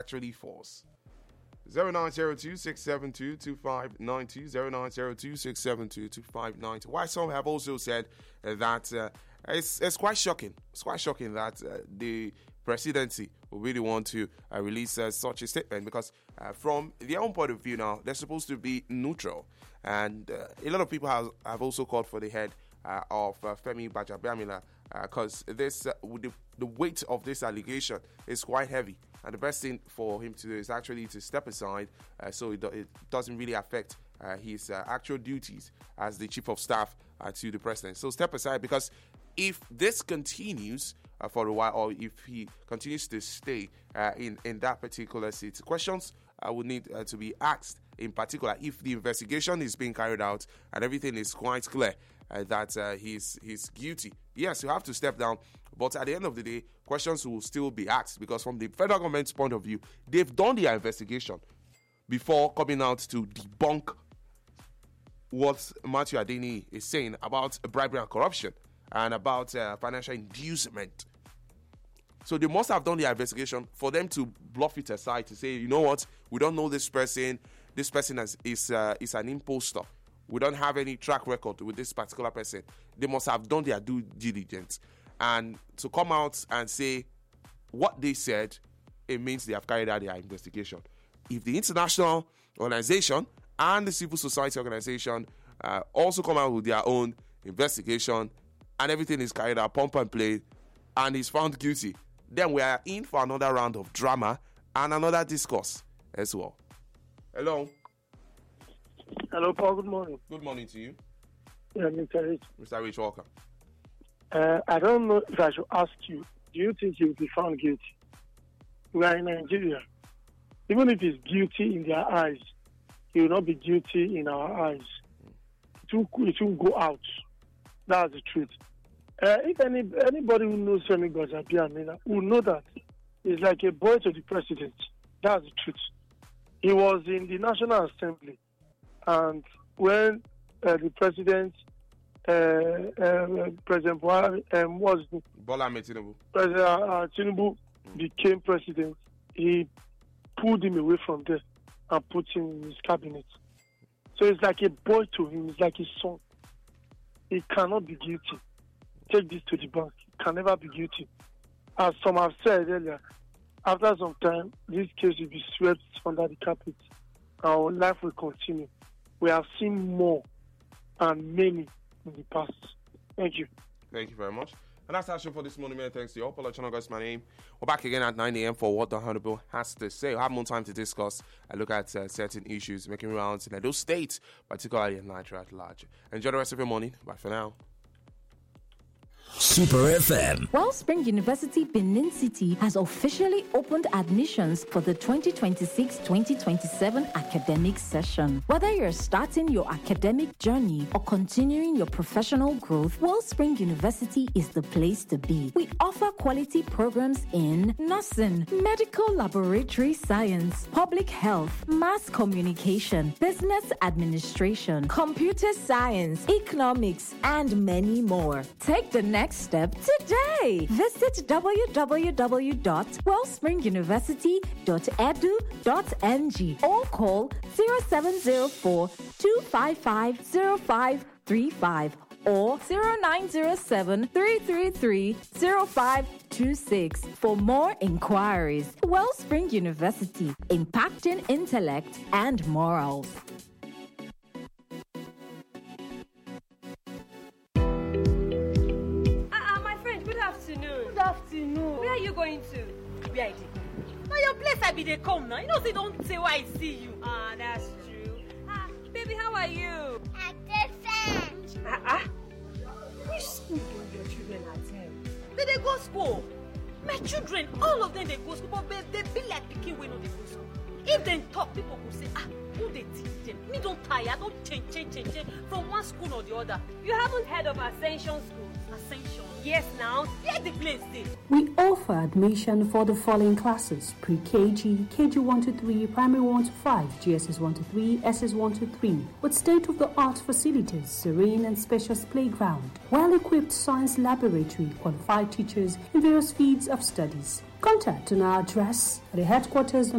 actually false. 0902-672-2592, 0902-672-2592. Why some have also said that it's quite shocking. It's quite shocking that the presidency will really want to release such a statement, because from their own point of view now, they're supposed to be neutral. And a lot of people have also called for the head of Femi Gbajabiamila, because this the weight of this allegation is quite heavy. And the best thing for him to do is actually to step aside, so it doesn't really affect his actual duties as the chief of staff to the president. So step aside, because if this continues for a while, or if he continues to stay in that particular seat, questions would need to be asked. In particular, if the investigation is being carried out and everything is quite clear that he's guilty, yes, you have to step down. But at the end of the day, questions will still be asked, because from the federal government's point of view, they've done their investigation before coming out to debunk what Matthew Adeniyi is saying about bribery and corruption and about financial inducement. So they must have done their investigation for them to bluff it aside, to say, you know what, we don't know this person. This person is an imposter. We don't have any track record with this particular person. They must have done their due diligence. And to come out and say what they said, it means they have carried out their investigation. If the international organization and the civil society organization also come out with their own investigation, and everything is carried out, pump and play, and he's found guilty, then we are in for another round of drama and another discourse as well. Hello. Hello, Paul. Good morning. Good morning to you. Yeah, Mr. Rich. Mr. Rich, welcome. I don't know if I should ask you, do you think he will be found guilty? We are in Nigeria. Even if he's guilty in their eyes, he will not be guilty in our eyes. It will go out. That's the truth. If anybody who knows Femi Gbajabiamila will know that he's like a boy to the president. That's the truth. He was in the National Assembly, and when the president, President Bola Tinubu, President Tinubu became president, he pulled him away from there and put him in his cabinet. So it's like a boy to him. It's like his son. He cannot be guilty. Take this to the bank. He can never be guilty. As some have said earlier, after some time, this case will be swept under the carpet. Our life will continue. We have seen more and many in the past. Thank you. Thank you very much. And that's our show for this morning, man. Thanks to you. Paul Ochonogo, my name. We're back again at 9 a.m. for what the Honorable has to say. We'll have more time to discuss and look at certain issues making rounds in those states, particularly in Nigeria at large. Enjoy the rest of your morning. Bye for now. Super FM. Wellspring University Benin City has officially opened admissions for the 2026-2027 academic session. Whether you're starting your academic journey or continuing your professional growth, Wellspring University is the place to be. We offer quality programs in nursing, medical laboratory science, public health, mass communication, business administration, computer science, economics, and many more. Take the next step today. Visit www.wellspringuniversity.edu.ng or call 0704-255-0535 or 0907-333-0526 for more inquiries. Wellspring University, impacting intellect and morals. Good afternoon. Where are you going to? Where are you? Now your place I be they come now. You know they don't say why I see you. Ah, that's true. Baby, how are you? I'm different. Which school do your children attend? They go school. My children, all of them they go school, but they be like picking when they go school. If they talk, people will say, who they teach them? Me don't tire, don't change from one school or the other. You haven't heard of Ascension School? Ascension. Yes, now. Here's the place there. We offer admission for the following classes: pre-KG, KG 1 to 3, primary 1 to 5, GSS 1 to 3, SS 1 to 3, with state-of-the-art facilities, serene and spacious playground, well-equipped science laboratory, qualified teachers in various fields of studies. Contact on our address at the headquarters